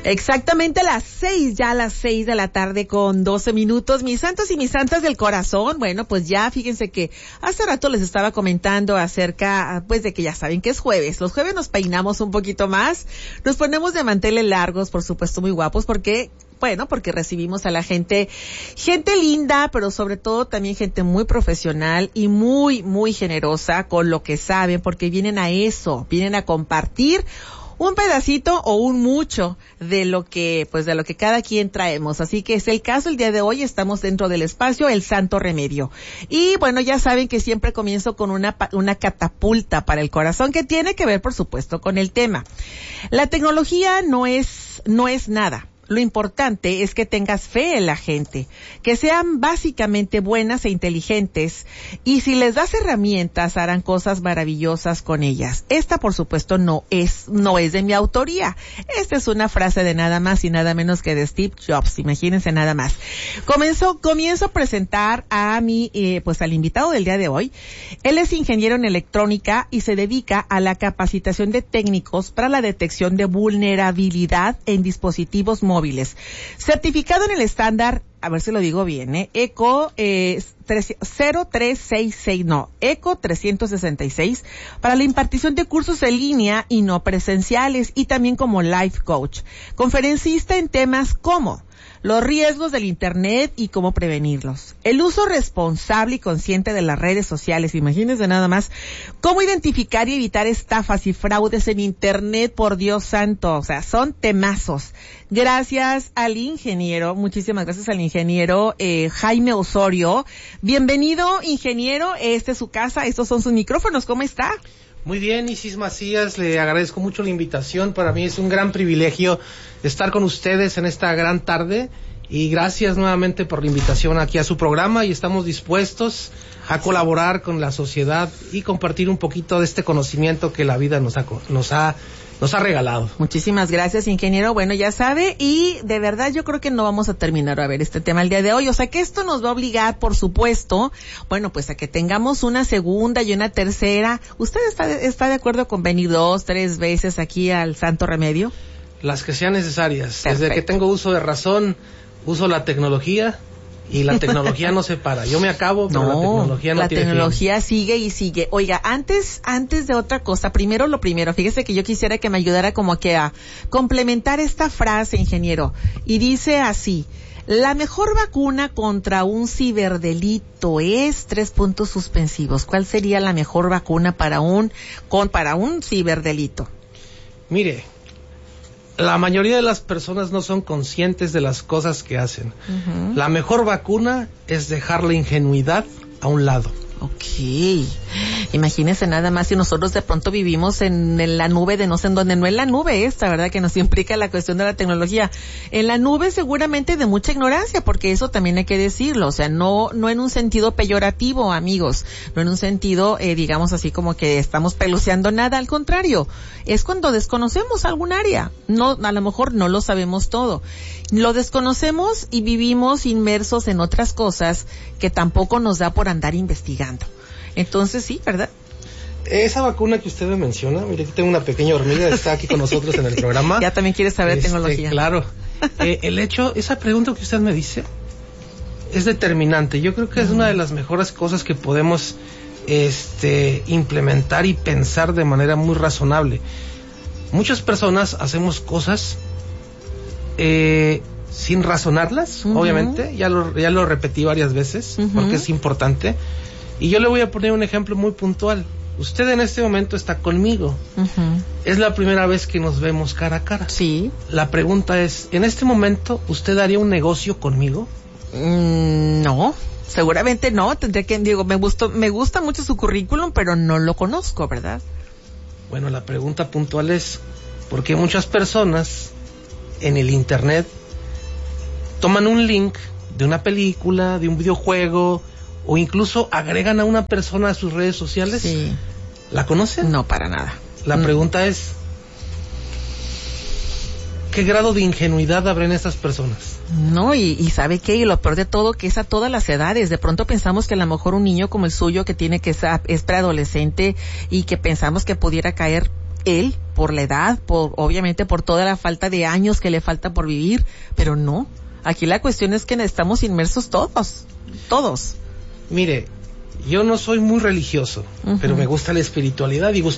Exactamente a las 6 de la tarde con 12 minutos. Mis santos y mis santas del corazón. Bueno, pues ya fíjense que hace rato les estaba comentando acerca, pues, de que ya saben que es jueves. Los jueves nos peinamos un poquito más, nos ponemos de manteles largos, por supuesto muy guapos, porque recibimos a la gente linda, pero sobre todo también gente muy profesional y muy, muy generosa con lo que saben, porque vienen a compartir un pedacito o un mucho de lo que cada quien traemos. Así que es el caso el día de hoy. Estamos dentro del espacio El Santo Remedio. Y bueno, ya saben que siempre comienzo con una catapulta para el corazón que tiene que ver, por supuesto, con el tema. La tecnología no es nada. Lo importante es que tengas fe en la gente, que sean básicamente buenas e inteligentes, y si les das herramientas harán cosas maravillosas con ellas. Esta, por supuesto, no es de mi autoría. Esta es una frase de nada más y nada menos que de Steve Jobs. Imagínense nada más. Comienzo a presentar a al invitado del día de hoy. Él es ingeniero en electrónica y se dedica a la capacitación de técnicos para la detección de vulnerabilidad en dispositivos móviles. Certificado en el estándar, a ver si lo digo bien, ECO 366 para la impartición de cursos en línea y no presenciales, y también como life coach. Conferencista en temas como los riesgos del Internet y cómo prevenirlos, el uso responsable y consciente de las redes sociales, imagínense nada más, cómo identificar y evitar estafas y fraudes en Internet, por Dios santo, o sea, son temazos. Gracias al ingeniero, muchísimas gracias al ingeniero Jaime Osorio. Bienvenido, ingeniero, esta es su casa, estos son sus micrófonos, ¿cómo está? Muy bien, Isis Macías, le agradezco mucho la invitación. Para mí es un gran privilegio estar con ustedes en esta gran tarde, y gracias nuevamente por la invitación aquí a su programa, y estamos dispuestos a colaborar con la sociedad y compartir un poquito de este conocimiento que la vida nos ha regalado. Muchísimas gracias, ingeniero. Bueno, ya sabe, y de verdad yo creo que no vamos a terminar a ver este tema el día de hoy. O sea que esto nos va a obligar, por supuesto, bueno, pues a que tengamos una segunda y una tercera. ¿Usted está de acuerdo con venir 2, 3 veces aquí al Santo Remedio? Las que sean necesarias. Perfecto. Desde que tengo uso de razón, uso la tecnología. Y la tecnología no se para. Yo me acabo, pero la tecnología no tiene fin. La tecnología sigue y sigue. Oiga, antes de otra cosa, lo primero, fíjese que yo quisiera que me ayudara como que a complementar esta frase, ingeniero. Y dice así: la mejor vacuna contra un ciberdelito es ... ¿Cuál sería la mejor vacuna para un ciberdelito? Mire, la mayoría de las personas no son conscientes de las cosas que hacen. Uh-huh. La mejor vacuna es dejar la ingenuidad a un lado. Okay. Imagínense nada más si nosotros de pronto vivimos en la nube de no sé en dónde, no en la nube esta, ¿verdad? Que nos implica la cuestión de la tecnología. En la nube seguramente de mucha ignorancia, porque eso también hay que decirlo, o sea, no en un sentido peyorativo, amigos, no en un sentido, digamos así como que estamos peluceando nada, al contrario, es cuando desconocemos algún área, no, a lo mejor no lo sabemos todo, lo desconocemos y vivimos inmersos en otras cosas que tampoco nos da por andar investigando. Entonces sí, ¿verdad? Esa vacuna que usted me menciona, mire, aquí tengo una pequeña hormiga, está aquí con nosotros en el programa. Ya también quiere saber tecnología. Claro. Esa pregunta que usted me dice es determinante. Yo creo que es una de las mejores cosas que podemos implementar y pensar de manera muy razonable. Muchas personas hacemos cosas sin razonarlas, uh-huh. Obviamente, ya lo repetí varias veces, uh-huh. Porque es importante. Y yo le voy a poner un ejemplo muy puntual. Usted en este momento está conmigo. Uh-huh. Es la primera vez que nos vemos cara a cara. Sí. La pregunta es, ¿en este momento usted haría un negocio conmigo? No, seguramente no. Tendría que, me gusta mucho su currículum, pero no lo conozco, ¿verdad? Bueno, la pregunta puntual es, ¿por qué muchas personas en el Internet toman un link de una película, de un videojuego, o incluso agregan a una persona a sus redes sociales? Sí. ¿La conocen? No, para nada. La pregunta es, ¿qué grado de ingenuidad habrá en estas personas? No, y ¿sabe qué? Y lo peor de todo, que es a todas las edades. De pronto pensamos que a lo mejor un niño como el suyo, que es preadolescente, y que pensamos que pudiera caer él, por la edad, obviamente por toda la falta de años que le falta por vivir, pero no. Aquí la cuestión es que estamos inmersos todos. Mire, yo no soy muy religioso, pero me gusta la espiritualidad y